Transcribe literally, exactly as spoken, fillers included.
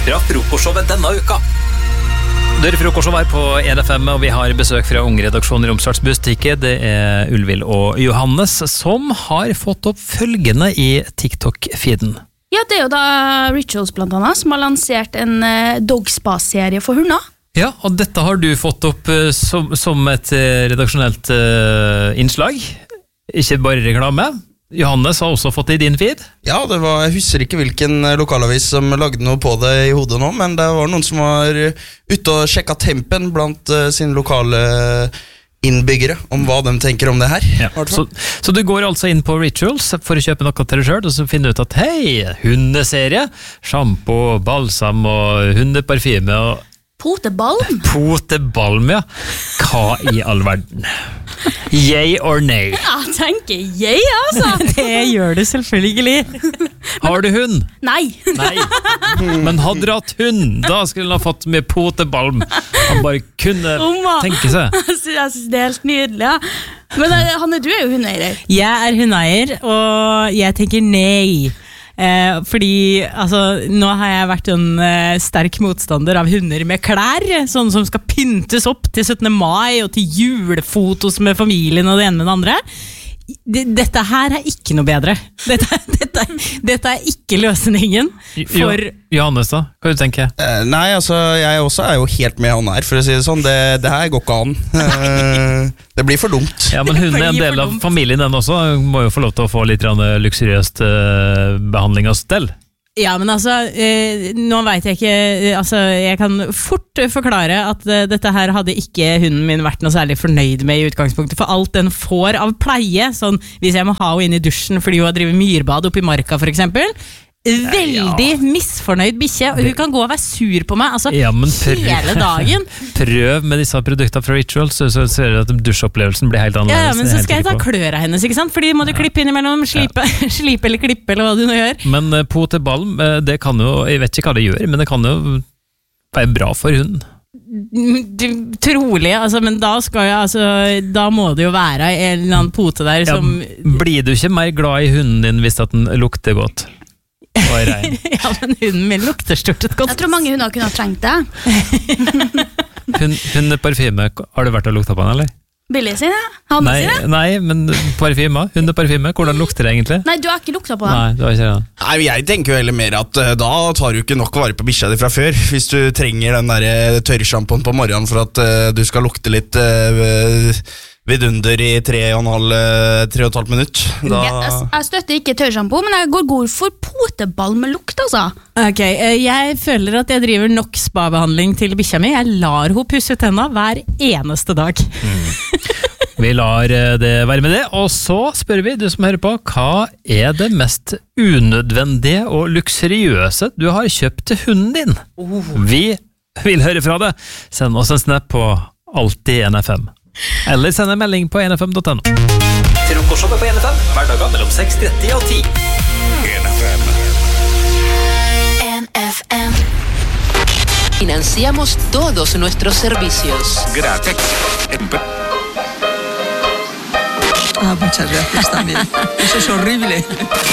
fra frokostshowet denne uka. Det er frokostshow her på E N F M, og vi har besøk fra Ungredaksjonen i Romsdals Bustikke. Det er Ulvil og Johannes som har fått opp følgende i TikTok-feeden. Ja, det er jo da Rituals blant annet som har lansert en uh, Dogspa-serie for hunder. Ja, og dette har du fått opp uh, som, som et uh, redaksjonelt uh, innslag. Ikke bare reklame. Johannes har også fått det i din feed. Ja, det var, jeg husker ikke hvilken lokalavis som lagde noe på det i hodet nå, men det var noen som var ute og sjekket tempen blant uh, sine lokale innbyggere om hva de tenker om det her. Ja. Så, så du går altså inn på Rituals for å kjøpe noe til deg selv, og så finner du ut at hei, hundeserie, shampoo, balsam og hundeparfyme og Potebalm? Potebalm, ja. Hva i all verden? Yay or nay? Ja, jeg tenker yay, altså. Det gjør du selvfølgelig. Har du hund? Nei. Nei. Men hadde du hatt hund, da skulle han ha fått med potebalm. Han bare kunne Oma. tenke seg. Jeg synes det er helt nydelig, ja. Men Hanne, du er jo hundeeier. Jeg er hundeeier, og jeg tenker nei. Eh, fordi altså, nå har jeg vært en eh, sterk motstander av hunder med klær, sånne som skal pyntes opp til syttende mai og til julefotos med familien og det ene med det andre. Dette her er ikke noe bedre. Dette, dette, dette er ikke løsningen for... Jo, Johannes da, hva du tenker? Uh, nei, altså, jeg også er jo helt med han her, for å si det sånn. Det, det her går ikke an. Uh, det blir for dumt. Ja, men hunden er en del av familien den også. Må jo få lov til å få litt luksuriøst uh, behandling og stell. Ja, men altså, eh, nå vet jeg ikke, altså, jeg kan fort forklare at eh, dette her hadde ikke hunden min vært noe særlig fornøyd med i utgangspunktet, for alt den får av pleie, sånn, hvis jeg må ha henne inn i dusjen fordi hun har drivet myrbad oppe i marka for eksempel, veldig ja. misfornøyd bikkje, og hun kan gå og være sur på meg, altså, ja, prøv, hele dagen. Prøv med disse produktene fra Rituals, så ser du at dusjopplevelsen blir helt annerledes. Ja, men så skal jeg ta klør av hennes, ikke sant? Fordi må du klippe innimellom, slipe, ja. slipe eller klippe, eller hva du nå gjør. Men uh, potebalm, uh, det kan jo, jeg vet ikke hva det gjør, men det kan jo være bra for hunden. Du, trolig, altså, men da skal jeg, altså, da må det jo være en eller annen pote der som... Ja, blir du ikke mer glad i hunden din hvis at den lukter godt? Ja, men hunden min lukter stort et godt. Jeg tror mange hunder kunne ha trengt det. Hund, hundeparfyme, har du vært og lukta på den, eller? Billig sin, ja. Hanne nei, sin, ja. Nei, men parfyme, hundeparfyme, hvordan lukter det egentlig? Nei, du har ikke lukta på den. Nei, du har ikke det. Nei, jeg tenker jo heller mer at uh, da tar du ikke nok vare på bikkja di fra før, hvis du trenger den der tørrshampoen på morgenen for at uh, du skal lukte litt... Uh, vidunder i tre og en halv, tre og et halvt minutt. Da... Jeg, jeg støtter ikke tørrshampoo, men jeg går god for poteball med lukt, altså. Ok, jeg føler at jeg driver nok spa-behandling til bikkja mi. Jeg lar hun pusse tenna hver eneste dag. Mm. Vi lar det være med det, og så spør vi, du som hører på, hva er det mest unødvendige og luksuriøse du har kjøpt til hunden din? Oh. Vi vil høre fra deg. Send oss en snap på Alltid N F M. Eller send en melding på n f m dot n o. Frokostshowet på N F M, hverdager mellom seks tretti og ti. N F M. N F M. Financiamos todos nuestros servicios. Gracias. Ah, muchas gracias también. Eso es horrible.